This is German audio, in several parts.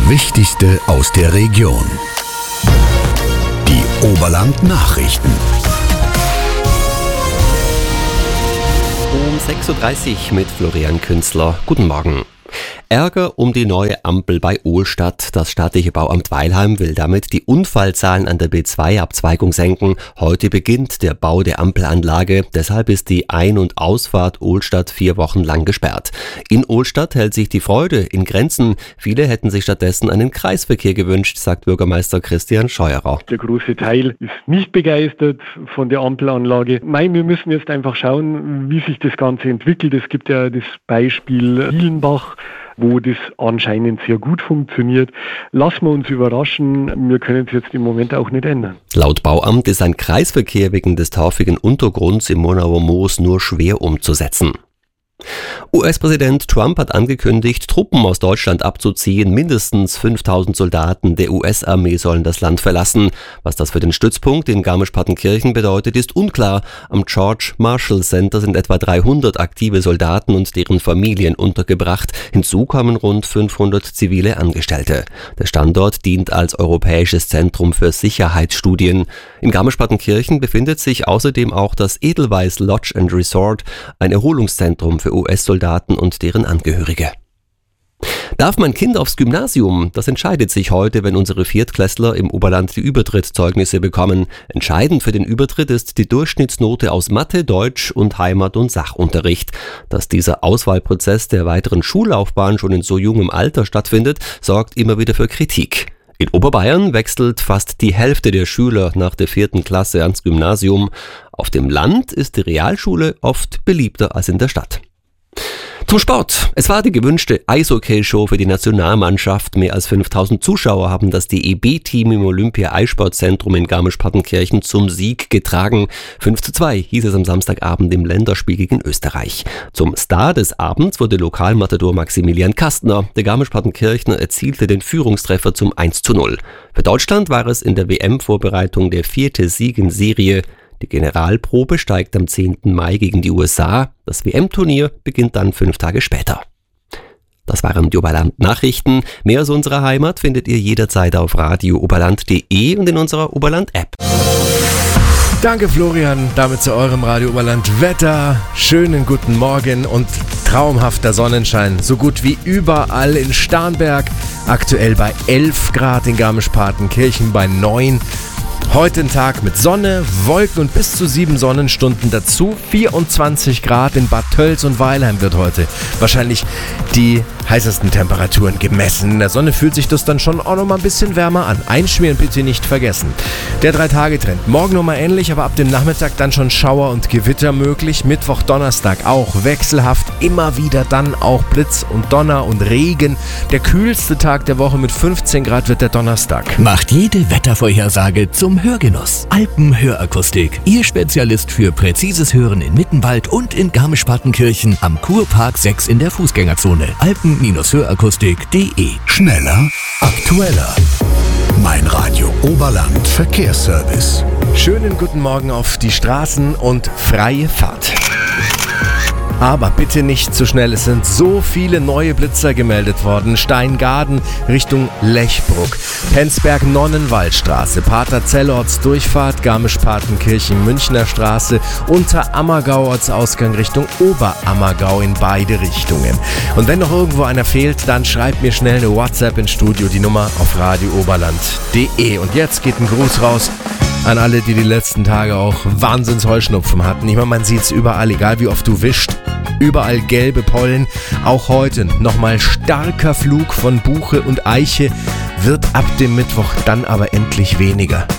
Wichtigste aus der Region. Die Oberland-Nachrichten. Um 6.30 Uhr mit Florian Künzler. Guten Morgen. Ärger um die neue Ampel bei Ohlstadt. Das staatliche Bauamt Weilheim will damit die Unfallzahlen an der B2-Abzweigung senken. Heute beginnt der Bau der Ampelanlage. Deshalb ist die Ein- und Ausfahrt Ohlstadt 4 Wochen lang gesperrt. In Ohlstadt hält sich die Freude in Grenzen. Viele hätten sich stattdessen einen Kreisverkehr gewünscht, sagt Bürgermeister Christian Scheuerer. Der große Teil ist nicht begeistert von der Ampelanlage. Wir müssen jetzt einfach schauen, wie sich das Ganze entwickelt. Es gibt ja das Beispiel Hielenbach, wo das anscheinend sehr gut funktioniert. Lassen wir uns überraschen, wir können es jetzt im Moment auch nicht ändern. Laut Bauamt ist ein Kreisverkehr wegen des torfigen Untergrunds im Monauer Moos nur schwer umzusetzen. US-Präsident Trump hat angekündigt, Truppen aus Deutschland abzuziehen. Mindestens 5.000 Soldaten der US-Armee sollen das Land verlassen. Was das für den Stützpunkt in Garmisch-Partenkirchen bedeutet, ist unklar. Am George Marshall Center sind etwa 300 aktive Soldaten und deren Familien untergebracht. Hinzu kommen rund 500 zivile Angestellte. Der Standort dient als europäisches Zentrum für Sicherheitsstudien. In Garmisch-Partenkirchen befindet sich außerdem auch das Edelweiss Lodge and Resort, ein Erholungszentrum für US-Soldaten und deren Angehörige. Darf mein Kind aufs Gymnasium? Das entscheidet sich heute, wenn unsere Viertklässler im Oberland die Übertrittzeugnisse bekommen. Entscheidend für den Übertritt ist die Durchschnittsnote aus Mathe, Deutsch und Heimat- und Sachunterricht. Dass dieser Auswahlprozess der weiteren Schullaufbahn schon in so jungem Alter stattfindet, sorgt immer wieder für Kritik. In Oberbayern wechselt fast die Hälfte der Schüler nach der 4. Klasse ans Gymnasium. Auf dem Land ist die Realschule oft beliebter als in der Stadt. Zum Sport. Es war die gewünschte Eishockey-Show für die Nationalmannschaft. Mehr als 5.000 Zuschauer haben das DEB-Team im Olympia-Eissportzentrum in Garmisch-Partenkirchen zum Sieg getragen. 5:2 hieß es am Samstagabend im Länderspiel gegen Österreich. Zum Star des Abends wurde Lokalmatador Maximilian Kastner. Der Garmisch-Partenkirchner erzielte den Führungstreffer zum 1:0. Für Deutschland war es in der WM-Vorbereitung der 4. Sieg in Serie. Die Generalprobe steigt am 10. Mai gegen die USA. Das WM-Turnier beginnt dann 5 Tage später. Das waren die Oberland-Nachrichten. Mehr aus unserer Heimat findet ihr jederzeit auf radiooberland.de und in unserer Oberland-App. Danke Florian, damit zu eurem Radio Oberland Wetter. Schönen guten Morgen und traumhafter Sonnenschein. So gut wie überall in Starnberg. Aktuell bei 11 Grad, in Garmisch-Partenkirchen bei 9. Heute ein Tag mit Sonne, Wolken und bis zu 7 Sonnenstunden dazu. 24 Grad in Bad Tölz und Weilheim wird heute wahrscheinlich die heißesten Temperaturen gemessen. In der Sonne fühlt sich das dann schon auch noch mal ein bisschen wärmer an. Einschmieren bitte nicht vergessen. Der 3-Tage-Trend. Morgen nochmal ähnlich, aber ab dem Nachmittag dann schon Schauer und Gewitter möglich. Mittwoch, Donnerstag auch wechselhaft. Immer wieder dann auch Blitz und Donner und Regen. Der kühlste Tag der Woche mit 15 Grad wird der Donnerstag. Macht jede Wettervorhersage zum Hörgenuss. Alpenhörakustik. Ihr Spezialist für präzises Hören in Mittenwald und in Garmisch-Partenkirchen am Kurpark 6 in der Fußgängerzone. Alpen-Hörakustik.de. Schneller, aktueller. Mein Radio Oberland Verkehrsservice. Schönen guten Morgen auf die Straßen und freie Fahrt. Aber bitte nicht zu schnell, es sind so viele neue Blitzer gemeldet worden. Steingaden Richtung Lechbruck, Penzberg-Nonnenwaldstraße, Pater-Zellorts Durchfahrt, Garmisch-Partenkirchen, Münchner Straße, Unterammergau Ortsausgang Richtung Oberammergau in beide Richtungen. Und wenn noch irgendwo einer fehlt, dann schreibt mir schnell eine WhatsApp ins Studio, die Nummer auf radiooberland.de. Und jetzt geht ein Gruß raus an alle, die letzten Tage auch Wahnsinns-Heuschnupfen hatten. Ich meine, man sieht es überall, egal wie oft du wischst. Überall gelbe Pollen. Auch heute nochmal starker Flug von Buche und Eiche. Wird ab dem Mittwoch dann aber endlich weniger.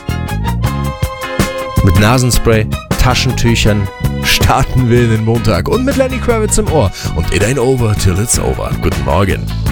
Mit Nasenspray, Taschentüchern starten wir in den Montag. Und mit Lenny Kravitz im Ohr. Und it ain't over till it's over. Guten Morgen.